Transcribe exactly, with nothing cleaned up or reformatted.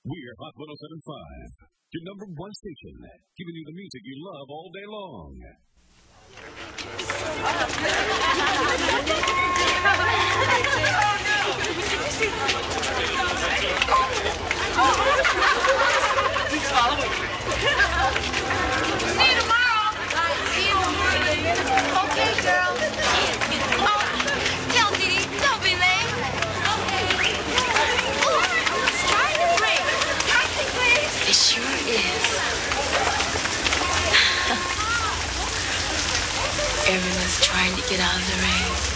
We're Hot one oh seven point five, your number one station, giving you the music you love all day long. Please follow me. See you tomorrow. See you tomorrow. Okay, girl. Oh, tell Dee Dee, don't be late. Okay. Oh, it's trying to break. Icing, please. It sure is. Everyone's trying to get out of the rain.